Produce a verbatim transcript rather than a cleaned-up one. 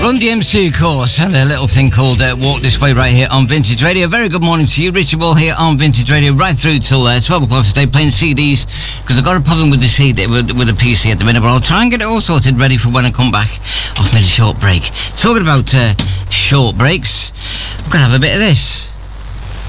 Run D M C, of course, and a little thing called uh, Walk This Way right here on Vintage Radio. Very good morning to you, Richard Wall here on Vintage Radio, right through till uh, twelve o'clock today, playing C Ds, because I've got a problem with the C D, with, with the P C at the minute, but I'll try and get it all sorted, ready for when I come back off my short break. Talking about uh, short breaks, I'm going to have a bit of this.